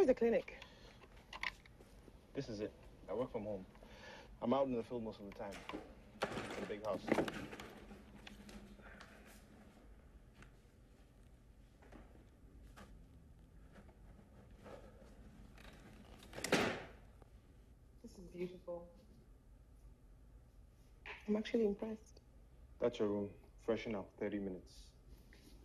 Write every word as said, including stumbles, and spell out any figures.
Where's the clinic? This is it. I work from home. I'm out in the field most of the time. In the big house. This is beautiful. I'm actually impressed. That's your room. Freshen up. thirty minutes.